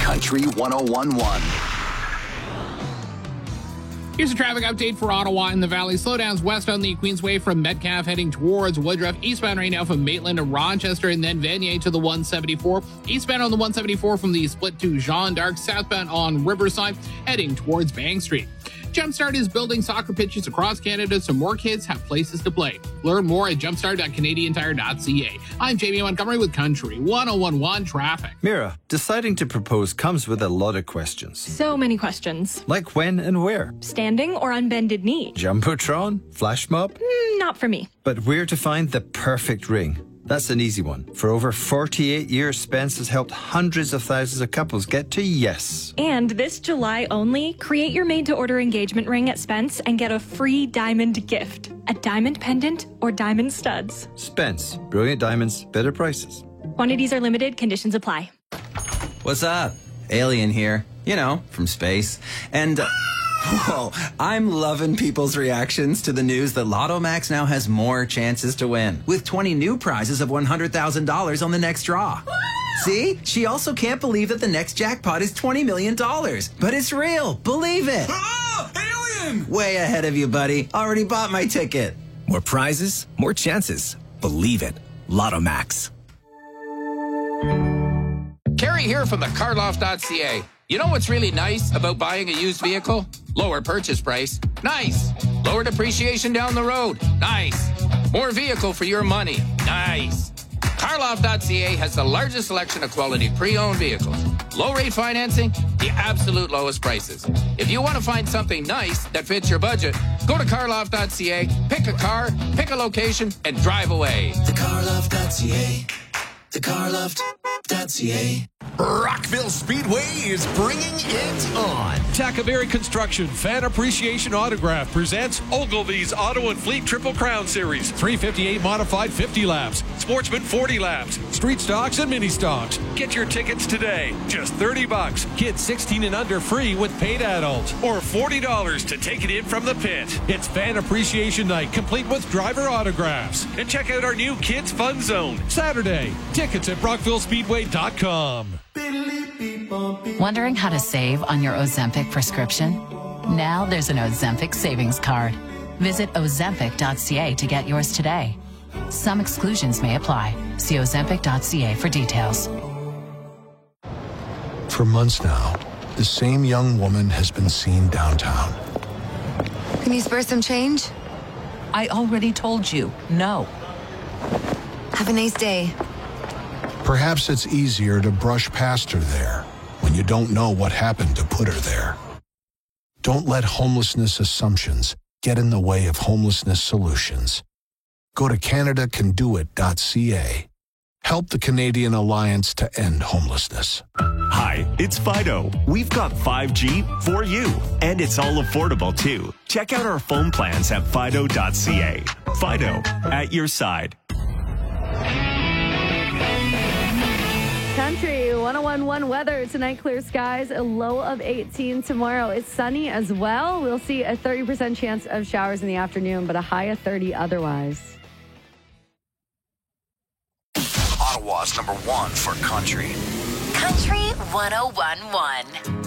Country 101.1. Here's a traffic update for Ottawa and the Valley. Slowdowns west on the Queensway from Metcalfe heading towards Woodruff. Eastbound right now from Maitland to Rochester and then Vanier to the 174. Eastbound on the 174 from the split to Jeanne d'Arc. Southbound on Riverside heading towards Bank Street. Jumpstart is building soccer pitches across Canada so more kids have places to play. Learn more at jumpstart.canadiantire.ca. I'm Jamie Montgomery with Country 101.1 Traffic. Mira, deciding to propose comes with a lot of questions. So many questions. Like when and where? Standing or unbended knee? Jumbotron? Flash mob? Not for me. But where to find the perfect ring? That's an easy one. For over 48 years, Spence has helped hundreds of thousands of couples get to yes. And this July only, create your made-to-order engagement ring at Spence and get a free diamond gift. A diamond pendant or diamond studs. Spence. Brilliant diamonds, better prices. Quantities are limited. Conditions apply. What's up? Alien here. You know, from space. And... whoa, I'm loving people's reactions to the news that Lotto Max now has more chances to win, with 20 new prizes of $100,000 on the next draw. See? She also can't believe that the next jackpot is $20 million. But it's real. Believe it. Ah, alien! Way ahead of you, buddy. Already bought my ticket. More prizes, more chances. Believe it. Lotto Max. Kerry here from the carloft.ca. You know what's really nice about buying a used vehicle? Lower purchase price. Nice. Lower depreciation down the road. Nice. More vehicle for your money. Nice. Carloft.ca has the largest selection of quality pre-owned vehicles. Low rate financing, the absolute lowest prices. If you want to find something nice that fits your budget, go to carloft.ca, pick a car, pick a location, and drive away. The carloft.ca. The carloft.ca. Rockville Speedway is bringing it on. Tackaberry Construction Fan Appreciation Autograph presents Ogilvy's Auto and Fleet Triple Crown Series. 358 modified 50 laps, Sportsman 40 laps, street stocks and mini stocks. Get your tickets today. Just $30. Kids 16 and under free with paid adults. Or $40 to take it in from the pit. It's Fan Appreciation Night, complete with driver autographs. And check out our new Kids Fun Zone. Saturday. Tickets at RockvilleSpeedway.com. Wondering how to save on your Ozempic prescription? Now there's an Ozempic savings card. Visit Ozempic.ca to get yours today. Some exclusions may apply. See Ozempic.ca for details. For months now, the same young woman has been seen downtown. Can you spare some change? I already told you, no. Have a nice day. Perhaps it's easier to brush past her there when you don't know what happened to put her there. Don't let homelessness assumptions get in the way of homelessness solutions. Go to CanadaCanDoIt.ca. Help the Canadian Alliance to End Homelessness. Hi, it's Fido. We've got 5G for you, and it's all affordable too. Check out our phone plans at Fido.ca. Fido, at your side. Country 101.1 weather tonight, clear skies, a low of 18 tomorrow. It's sunny as well. We'll see a 30% chance of showers in the afternoon, but a high of 30 otherwise. Ottawa's #1 for country. Country 101.1.